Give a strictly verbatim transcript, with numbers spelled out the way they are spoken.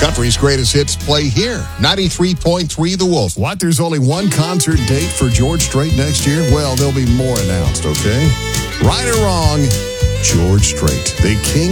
Country's greatest hits play here. ninety-three point three The Wolf. What? There's only one concert date for George Strait next year? Well, there'll be more announced, okay? Right or wrong, George Strait, the king